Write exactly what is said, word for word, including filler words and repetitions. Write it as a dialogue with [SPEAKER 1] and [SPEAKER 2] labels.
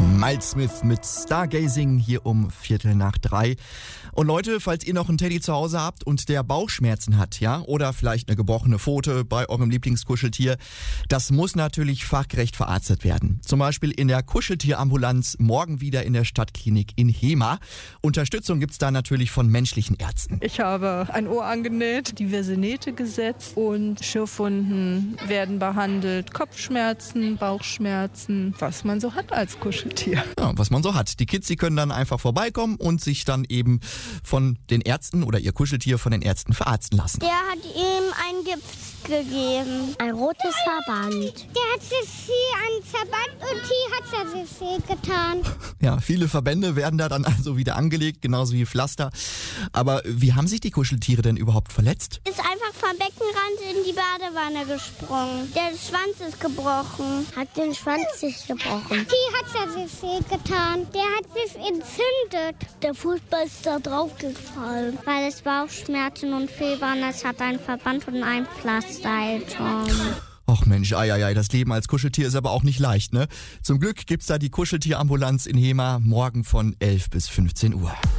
[SPEAKER 1] Miles Smith mit Stargazing hier um Viertel nach drei. Und Leute, falls ihr noch einen Teddy zu Hause habt und der Bauchschmerzen hat, ja, oder vielleicht eine gebrochene Pfote bei eurem Lieblingskuscheltier, das muss natürlich fachgerecht verarztet werden. Zum Beispiel in der Kuscheltierambulanz, morgen wieder in der Stadtklinik in Hemer. Unterstützung gibt's da natürlich von menschlichen Ärzten.
[SPEAKER 2] Ich habe ein Ohr angenäht, diverse Nähte gesetzt und Schürfwunden werden behandelt, Kopfschmerzen, Bauchschmerzen, was man so hat als Kuscheltier.
[SPEAKER 1] Ja, was man so hat. Die Kids, die können dann einfach vorbeikommen und sich dann eben von den Ärzten oder ihr Kuscheltier von den Ärzten verarzten lassen.
[SPEAKER 3] Der hat ihm einen Gips gegeben. Ein rotes Verband. Der hat sich hier einen Verband und hier hat er sich weh getan.
[SPEAKER 1] Ja, viele Verbände werden da dann also wieder angelegt, genauso wie Pflaster. Aber wie haben sich die Kuscheltiere denn überhaupt verletzt?
[SPEAKER 3] Ist einfach vom Beckenrand in die Badewanne gesprungen. Der Schwanz ist gebrochen. Hat den Schwanz sich gebrochen. Hier hat er sich weh getan. Der hat sich entzündet. Der Fußball ist da drauf gefallen. Weil es Bauchschmerzen und Fieber und es hat einen Verband und ein Pflaster.
[SPEAKER 1] Och Mensch, ei, ei, ei, das Leben als Kuscheltier ist aber auch nicht leicht, ne? Zum Glück gibt's da die Kuscheltierambulanz in Hemer morgen von elf bis fünfzehn Uhr.